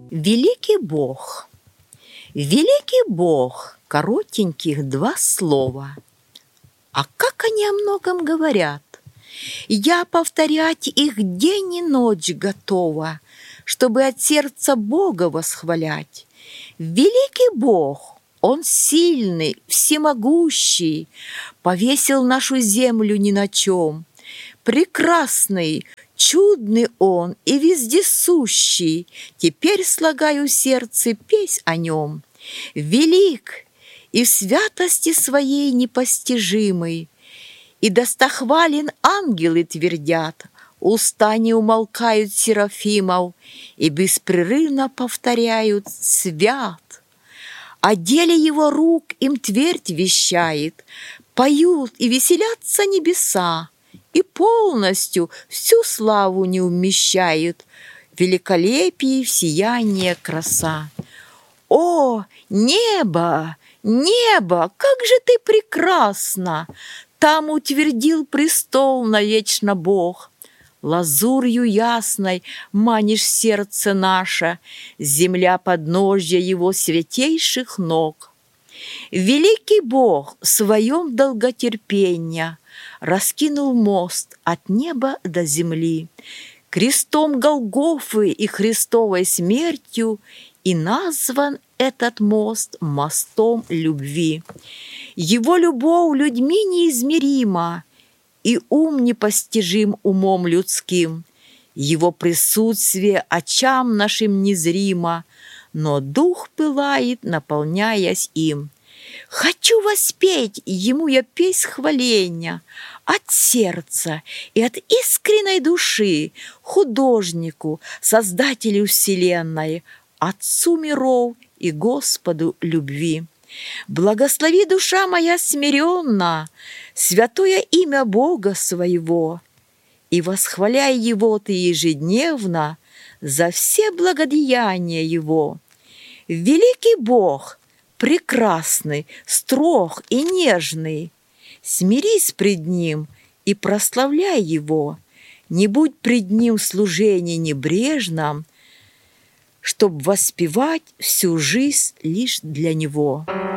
Великий Бог, великий Бог, коротеньких два слова. А как они о многом говорят? Я повторять их день и ночь готова, чтобы от сердца Бога восхвалять. Великий Бог, Он сильный, всемогущий, повесил нашу землю ни на чем. Прекрасный, чудный Он и вездесущий, теперь слагаю в сердце песнь о Нем. Велик и в святости своей непостижимой, и достохвален ангелы твердят, уста не умолкают серафимов и беспрерывно повторяют «Свят». О деле Его рук им твердь вещает, поют и веселятся небеса, и полностью всю славу не умещают великолепие, сияние, краса. О, небо, небо, как же ты прекрасна! Там утвердил престол навечно Бог. Лазурью ясной манишь сердце наше, земля подножья Его святейших ног. Великий Бог в своем долготерпении раскинул мост от неба до земли, крестом Голгофы и Христовой смертью, и назван этот мост мостом любви. Его любовь людьми неизмерима, и ум непостижим умом людским. Его присутствие очам нашим незримо, но дух пылает, наполняясь им. Хочу воспеть Ему я песнь хваления от сердца и от искренней души, художнику, создателю вселенной, Отцу миров и Господу любви. Благослови, душа моя смиренно, святое имя Бога своего, и восхваляй Его ты ежедневно за все благодеяния Его. Великий Бог, прекрасный, строг и нежный, смирись пред Ним и прославляй Его, не будь пред Ним в служении небрежном, чтоб воспевать всю жизнь лишь для Него.